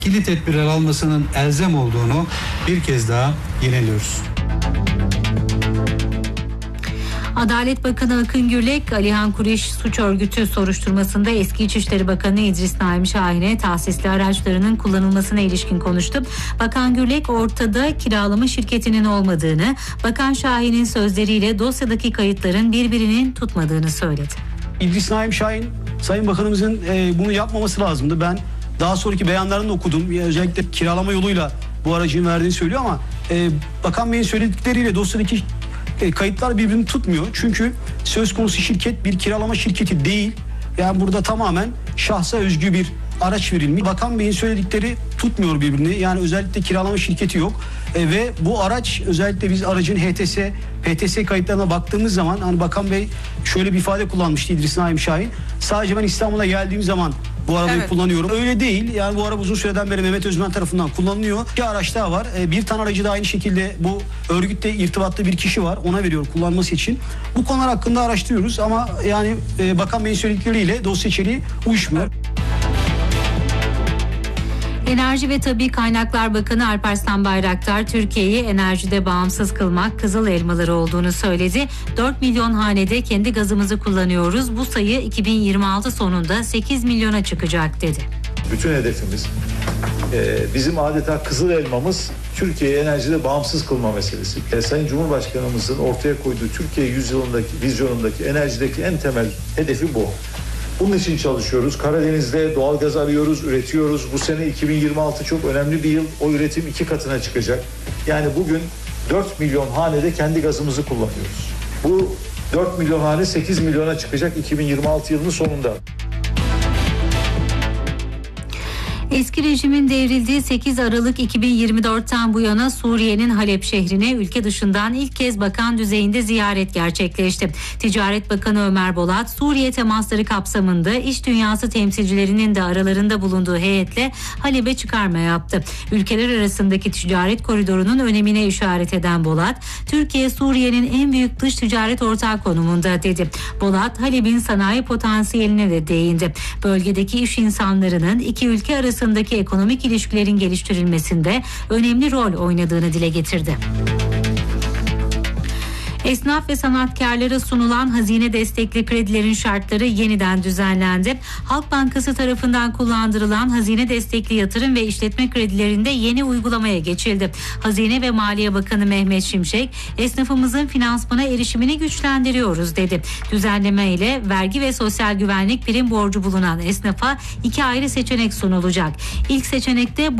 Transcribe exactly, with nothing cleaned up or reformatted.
Kilit tedbirler almasının elzem olduğunu bir kez daha yineliyoruz. Adalet Bakanı Akın Gürlek, Alihan Kureş suç örgütü soruşturmasında eski İçişleri Bakanı İdris Naim Şahin'e tahsisli araçlarının kullanılmasına ilişkin konuştu. Bakan Gürlek ortada kiralama şirketinin olmadığını, Bakan Şahin'in sözleriyle dosyadaki kayıtların birbirinin tutmadığını söyledi. İdris Naim Şahin, Sayın Bakanımızın e, bunu yapmaması lazımdı. Ben daha sonraki beyanlarını da okudum. Özellikle kiralama yoluyla bu aracın verdiğini söylüyor ama e, Bakan Bey'in söyledikleriyle dosyadaki e, kayıtlar birbirini tutmuyor. Çünkü söz konusu şirket bir kiralama şirketi değil. Yani burada tamamen şahsa özgü bir araç verilmiş. Bakan Bey'in söyledikleri tutmuyor birbirini. Yani özellikle kiralama şirketi yok. E, ve bu araç, özellikle biz aracın H T S, P T S kayıtlarına baktığımız zaman hani Bakan Bey şöyle bir ifade kullanmıştı İdris Naim Şahin. Sadece ben İstanbul'a geldiğim zaman bu arabayı evet. kullanıyorum. Öyle değil. Yani bu araba uzun süreden beri Mehmet Özmen tarafından kullanılıyor. Bir araç daha var. Bir tane aracı da aynı şekilde bu örgütle irtibatlı bir kişi var. Ona veriyor kullanması için. Bu konular hakkında araştırıyoruz ama yani Bakan Bey'in söyledikleriyle dosya içeriği uyuşmuyor. Evet. Enerji ve Tabii Kaynaklar Bakanı Alparslan Bayraktar, Türkiye'yi enerjide bağımsız kılmak kızıl elmaları olduğunu söyledi. dört milyon hanede kendi gazımızı kullanıyoruz. Bu sayı iki bin yirmi altı sonunda sekiz milyona çıkacak dedi. Bütün hedefimiz, e, bizim adeta kızıl elmamız Türkiye'yi enerjide bağımsız kılma meselesi. E, Sayın Cumhurbaşkanımızın ortaya koyduğu Türkiye yüzyılındaki vizyonundaki enerjideki en temel hedefi bu. Bunun için çalışıyoruz. Karadeniz'de doğalgaz arıyoruz, üretiyoruz. Bu sene iki bin yirmi altı çok önemli bir yıl. O üretim iki katına çıkacak. Yani bugün dört milyon hanede kendi gazımızı kullanıyoruz. Bu dört milyon hane sekiz milyona çıkacak iki bin yirmi altı yılının sonunda. Eski rejimin devrildiği sekiz Aralık iki bin yirmi dörtten bu yana Suriye'nin Halep şehrine ülke dışından ilk kez bakan düzeyinde ziyaret gerçekleşti. Ticaret Bakanı Ömer Bolat, Suriye temasları kapsamında iş dünyası temsilcilerinin de aralarında bulunduğu heyetle Halep'e çıkarma yaptı. Ülkeler arasındaki ticaret koridorunun önemine işaret eden Bolat, Türkiye Suriye'nin en büyük dış ticaret ortağı konumunda dedi. Bolat, Halep'in sanayi potansiyeline de değindi. Bölgedeki iş insanlarının iki ülke arasında arasındaki ekonomik ilişkilerin geliştirilmesinde önemli rol oynadığını dile getirdi. Esnaf ve sanatkarlara sunulan hazine destekli kredilerin şartları yeniden düzenlendi. Halk Bankası tarafından kullandırılan hazine destekli yatırım ve işletme kredilerinde yeni uygulamaya geçildi. Hazine ve Maliye Bakanı Mehmet Şimşek, esnafımızın finansmana erişimini güçlendiriyoruz dedi. Düzenleme ile vergi ve sosyal güvenlik prim borcu bulunan esnafa iki ayrı seçenek sunulacak. İlk seçenekte